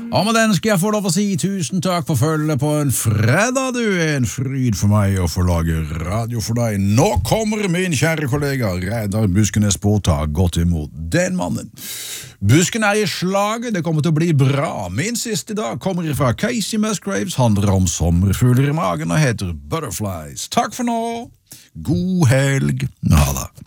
Og med den skal jeg få lov å si tusen takk for følget på en fredag, du. En fryd for meg å få lage radio for deg. Nå kommer min kjære kollega Reidar Buskenes på å ta godt imot den mannen. Busken er i slaget, det kommer til å bli bra. Min siste dag kommer fra Casey Musgraves, handler om sommerfugler i magen og heter Butterflies. Takk for nå. God helg. Ha det.